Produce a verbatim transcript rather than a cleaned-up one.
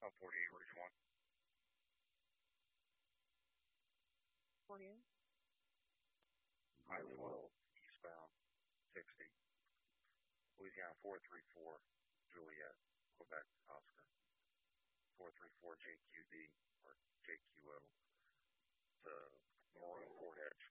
Oh, forty-eight, Region one. forty-eight. I twelve, eastbound, sixty. Louisiana four three four, Juliet, Quebec, Oscar. four three four J Q D, or J Q O, to Maroon Ford Edge.